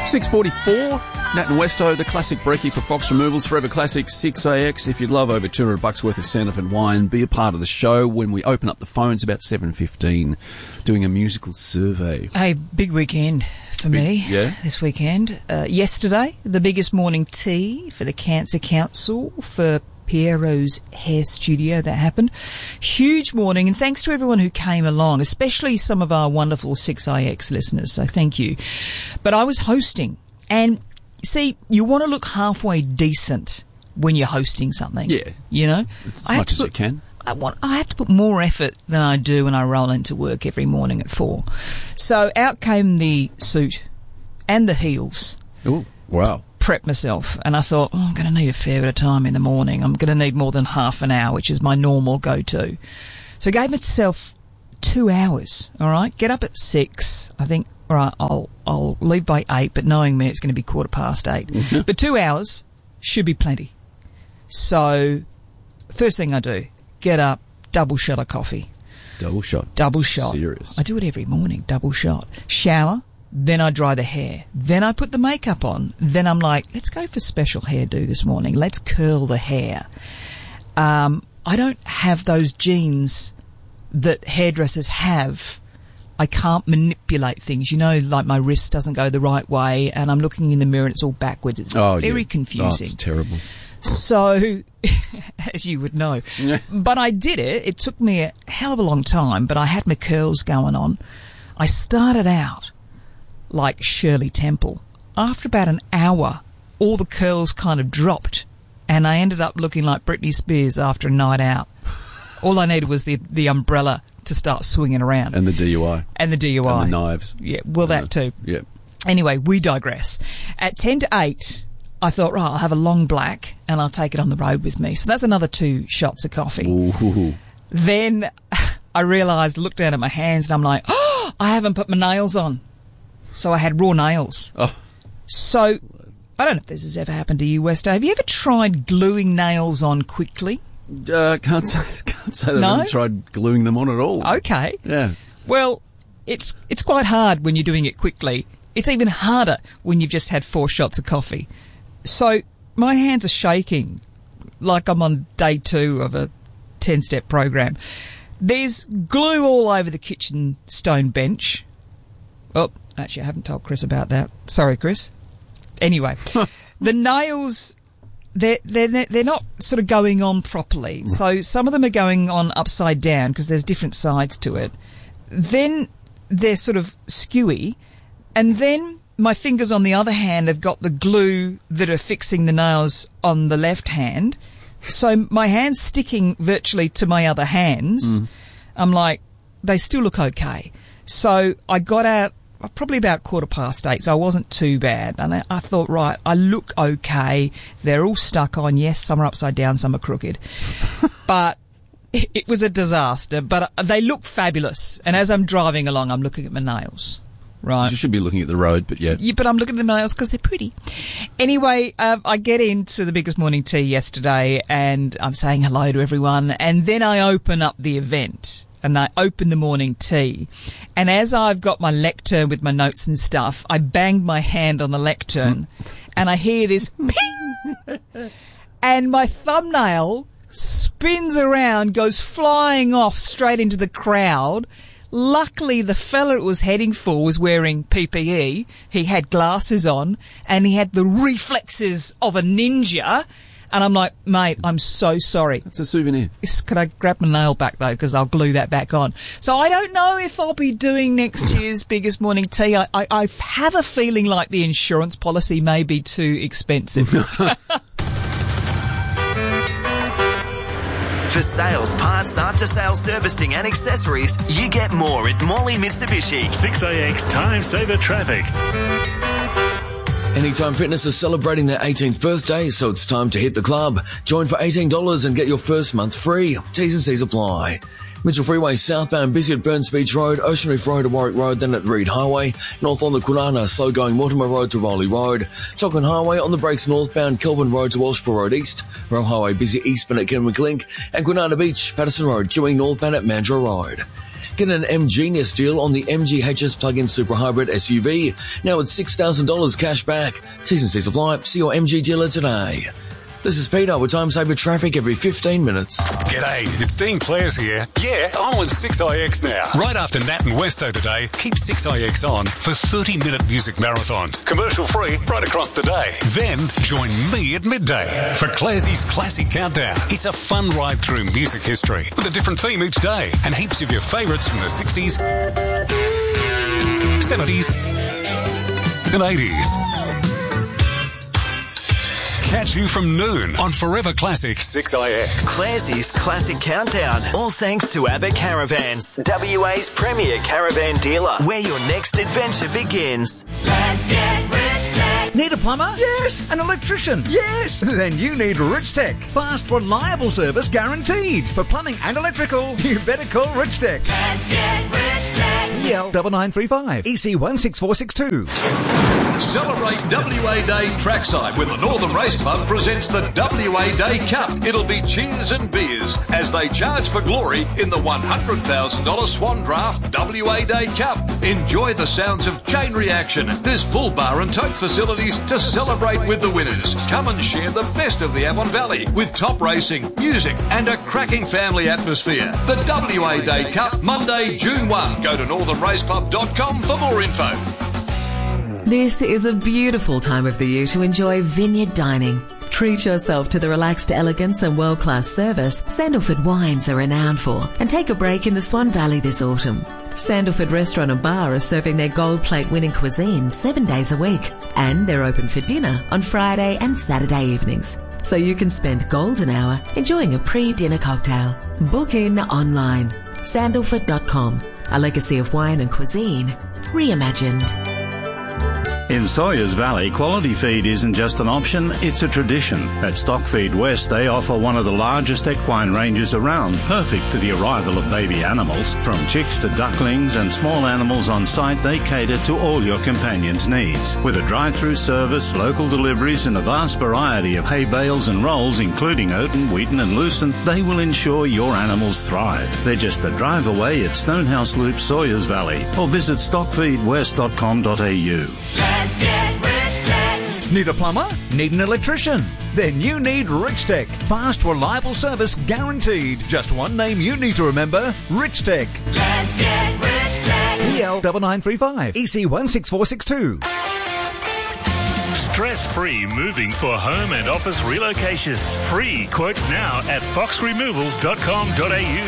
6:44, Nat and Westo, the classic brekkie for Fox Removals, Forever Classic 6AX. If you'd love over $200 worth of Sandifer wine, be a part of the show when we open up the phones about 7:15, doing a musical survey. A big weekend for me this weekend. Yesterday, the biggest morning tea for the Cancer Council for Piero's hair studio. That happened. Huge morning, and thanks to everyone who came along, especially some of our wonderful 6IX listeners, so thank you. But I was hosting, and see, you want to look halfway decent when you're hosting something. Yeah. You know? As much as you can. I have to put more effort than I do when I roll into work every morning at 4. So out came the suit and the heels. Oh, wow. Prep myself, and I thought, I'm going to need a fair bit of time in the morning. I'm going to need more than half an hour, which is my normal go-to. So I gave myself 2 hours, all right? Get up at 6. I think, all right, I'll leave by 8, but knowing me, it's going to be 8:15. Mm-hmm. But 2 hours should be plenty. So first thing I do, get up, double shot of coffee. Double shot? Double shot. Serious? I do it every morning, double shot. Shower. Then I dry the hair. Then I put the makeup on. Then I'm like, let's go for special hairdo this morning. Let's curl the hair. I don't have those genes that hairdressers have. I can't manipulate things. You know, like my wrist doesn't go the right way, and I'm looking in the mirror and it's all backwards. It's very confusing. Oh, it's terrible. So, as you would know. Yeah. But I did it. It took me a hell of a long time, but I had my curls going on. I started out like Shirley Temple. After about an hour, all the curls kind of dropped, and I ended up looking like Britney Spears after a night out. All I needed was the umbrella to start swinging around. And the DUI. And the DUI. And the knives. Yeah, well, that too. Yeah. Anyway, we digress. At 10 to 8, I thought, right, I'll have a long black, and I'll take it on the road with me. So that's another 2 shots of coffee. Ooh. Then I realised, looked down at my hands, and I'm like, oh, I haven't put my nails on. So I had raw nails. Oh. So I don't know if this has ever happened to you, Westo. Have you ever tried gluing nails on quickly? Can't say that I've ever tried gluing them on at all. Okay. Yeah. Well, it's quite hard when you're doing it quickly. It's even harder when you've just had 4 shots of coffee. So my hands are shaking like I'm on day 2 of a 10-step program. There's glue all over the kitchen stone bench. Oh, actually, I haven't told Chris about that. Sorry, Chris. Anyway, the nails, they're not sort of going on properly. So some of them are going on upside down because there's different sides to it. Then they're sort of skewy. And then my fingers, on the other hand, have got the glue that are fixing the nails on the left hand. So my hand's sticking virtually to my other hands. I'm like, they still look okay. So I got out probably about 8:15, so I wasn't too bad. And I thought, right, I look okay. They're all stuck on. Yes, some are upside down, some are crooked. But it was a disaster. But they look fabulous. And as I'm driving along, I'm looking at my nails. Right. You should be looking at the road, but yeah. Yeah, but I'm looking at the nails because they're pretty. Anyway, I get into the biggest morning tea yesterday, and I'm saying hello to everyone. And then I open up the event. And I open the morning tea. And as I've got my lectern with my notes and stuff, I banged my hand on the lectern and I hear this ping! And my thumbnail spins around, goes flying off straight into the crowd. Luckily, the fella it was heading for was wearing PPE. He had glasses on and he had the reflexes of a ninja. And I'm like, mate, I'm so sorry. It's a souvenir. Could I grab my nail back, though, because I'll glue that back on. So I don't know if I'll be doing next year's biggest morning tea. I have a feeling like the insurance policy may be too expensive. For sales, parts, after-sales servicing and accessories, you get more at Morley Mitsubishi. 6AX Time Saver Traffic. Anytime Fitness is celebrating their 18th birthday, so it's time to hit the club. Join for $18 and get your first month free. T's and C's apply. Mitchell Freeway southbound, busy at Burns Beach Road, Ocean Reef Road to Warwick Road, then at Reed Highway. North on the Kwinana, slow going Mortimer Road to Rowley Road. Tonkin Highway on the brakes northbound, Kelvin Road to Walshpur Road East. Roe Highway busy eastbound at Kenwick Link. And Kwinana Beach, Patterson Road, queuing northbound at Mandurah Road. Get an M-Genius deal on the MG HS plug-in super hybrid SUV. Now it's $6,000 cash back. T's and C's apply. See your MG dealer today. This is Peter with Time Saver Traffic every 15 minutes. G'day, it's Dean Clares here. Yeah, I'm on 6IX now. Right after Nat and Westo today, keep 6IX on for 30-minute music marathons. Commercial free right across the day. Then join me at midday for Clarsey's Classic Countdown. It's a fun ride through music history with a different theme each day and heaps of your favourites from the 60s, 70s and 80s. Catch you from noon on Forever Classic 6IX. Clarsey's Classic Countdown. All thanks to Abbott Caravans, WA's premier caravan dealer, where your next adventure begins. Let's get rich tech. Need a plumber? Yes. An electrician? Yes. Then you need Rich Tech. Fast, reliable service guaranteed. For plumbing and electrical, you better call Rich Tech. Let's get rich tech. EL 9935 EC 16462. Celebrate WA Day trackside when the Northern Race Club presents the WA Day Cup. It'll be cheers and beers as they charge for glory in the $100,000 Swan Draft WA Day Cup. Enjoy the sounds of chain reaction. There's full bar and tote facilities to celebrate with the winners. Come and share the best of the Avon Valley with top racing, music and a cracking family atmosphere. The WA Day Cup, Monday, June 1. Go to northernraceclub.com for more info. This is a beautiful time of the year to enjoy vineyard dining. Treat yourself to the relaxed elegance and world-class service Sandalford Wines are renowned for, and take a break in the Swan Valley this autumn. Sandalford Restaurant and Bar are serving their gold plate winning cuisine 7 days a week, and they're open for dinner on Friday and Saturday evenings. So you can spend golden hour enjoying a pre-dinner cocktail. Book in online. Sandalford.com, a legacy of wine and cuisine reimagined. In Sawyers Valley, quality feed isn't just an option, it's a tradition. At Stockfeed West, they offer one of the largest equine ranges around, perfect for the arrival of baby animals. From chicks to ducklings and small animals on site, they cater to all your companion's needs. With a drive-through service, local deliveries and a vast variety of hay bales and rolls, including Oaten, Wheaton and Lucent, they will ensure your animals thrive. They're just a drive away at Stonehouse Loop, Sawyers Valley, or visit stockfeedwest.com.au. Let's get rich tech. Need a plumber? Need an electrician? Then you need Rich Tech. Fast, reliable service guaranteed. Just one name you need to remember, Rich Tech. Let's get rich tech. EL 9935 EC 16462. Stress-free moving for home and office relocations. Free quotes now at foxremovals.com.au.